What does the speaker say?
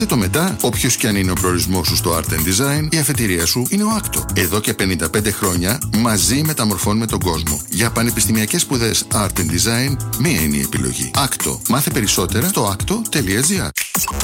Το μετά, όποιος και αν είναι ο προορισμός σου στο Art and Design, η αφετηρία σου είναι ο Άκτο. Εδώ και 55 χρόνια μαζί μεταμορφώνουμε τον κόσμο. Για πανεπιστημιακές σπουδές Art and Design, μία είναι η επιλογή. Άκτο. Μάθε περισσότερα στο acto.gr.